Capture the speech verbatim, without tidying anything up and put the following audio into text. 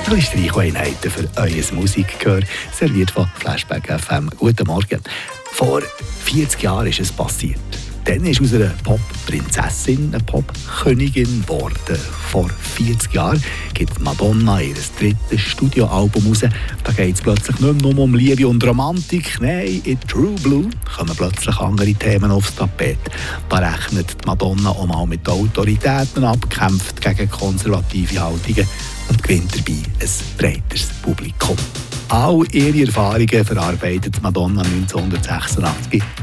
Alle Streicheinheiten für euer Musikgehör, serviert von Flashback F M. Guten Morgen. Vor vierzig Jahren ist es passiert. Dann ist aus einer Pop-Prinzessin eine Pop-Königin geworden. Vor vierzig Jahren gibt Madonna ihr drittes Studioalbum raus. Da geht es plötzlich nicht mehr nur um Liebe und Romantik. Nein, in True Blue kommen plötzlich andere Themen aufs Tapet. Da rechnet Madonna auch mal mit Autoritäten ab, kämpft gegen konservative Haltungen und gewinnt dabei ein breiteres Publikum. All ihre Erfahrungen verarbeitet Madonna neunzehnhundertsechsundachtzig